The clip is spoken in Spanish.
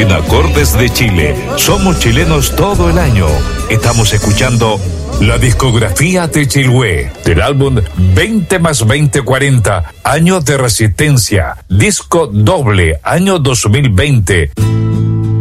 En Acordes de Chile, somos chilenos todo el año. Estamos escuchando la discografía de Chiloé, del álbum 20 más 20 40, Años de Resistencia, disco doble, año 2020.